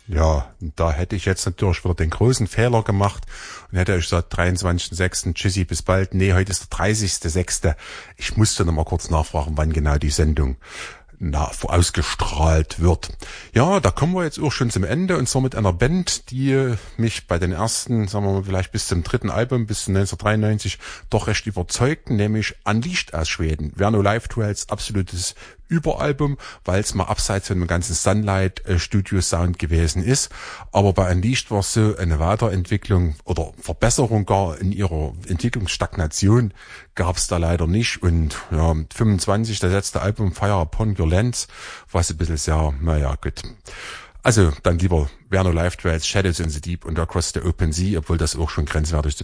Ja, da hätte ich jetzt natürlich wieder den großen Fehler gemacht und hätte euch gesagt, 23.06. Tschüssi, bis bald. Nee, heute ist der 30.06. Ich musste noch mal kurz nachfragen, wann genau die Sendung ausgestrahlt wird. Ja, da kommen wir jetzt auch schon zum Ende, und zwar mit einer Band, die mich bei den ersten, sagen wir mal, vielleicht bis zum dritten Album, bis 1993, doch recht überzeugten, nämlich Unleashed aus Schweden. Verno Live Duels, absolutes Überalbum, weil es mal abseits von dem ganzen Sunlight Studio Sound gewesen ist. Aber bei Unleashed war es so eine Weiterentwicklung oder Verbesserung gar in ihrer Entwicklungsstagnation gab es da leider nicht. Und ja, 25, das letzte Album Fire Upon Your Lands, was ein bisschen sehr, naja, gut. Also dann lieber Verno Live Duels, Shadows in the Deep und Across the Open Sea, obwohl das auch schon grenzwertig